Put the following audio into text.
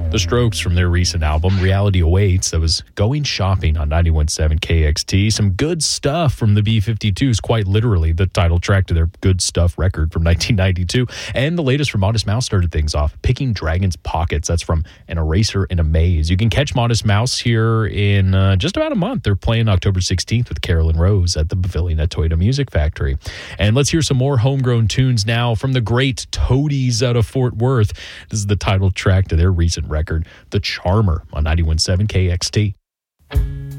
The Strokes from their recent album, Reality Awaits, that was Going Shopping on 91.7 KXT. Some good stuff from the B-52s, quite literally the title track to their Good Stuff record from 1992. And the latest from Modest Mouse started things off, Picking Dragon's Pockets. That's from An Eraser in a Maze. You can catch Modest Mouse here in just about a month. They're playing October 16th with Carolyn Rose at the Pavilion at Toyota Music Factory. And let's hear some more homegrown tunes now from the great Toadies out of Fort Worth. This is the title track to their recent record, The Charmer, on 91.7 KXT.